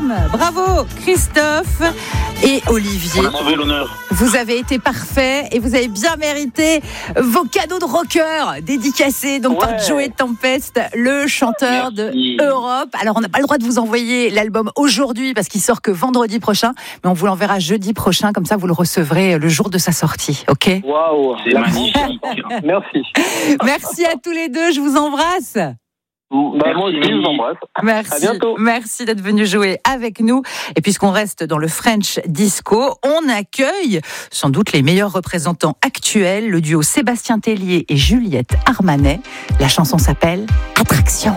Bravo Christophe et Olivier. On avait l'honneur. Vous avez été parfaits et vous avez bien mérité vos cadeaux de rocker dédicacés par Joey Tempest, le chanteur de Europe. Alors on n'a pas le droit de vous envoyer l'album aujourd'hui parce qu'il sort que vendredi prochain, mais on vous l'enverra jeudi prochain, comme ça vous le recevrez le jour de sa sortie, ok ? Waouh, c'est magnifique. Merci. Merci à tous les deux, je vous embrasse. Moi aussi, je vous embrasse. Merci. À bientôt. Merci d'être venu jouer avec nous. Et puisqu'on reste dans le French Disco, on accueille sans doute les meilleurs représentants actuels, le duo Sébastien Tellier et Juliette Armanet. La chanson s'appelle Attraction.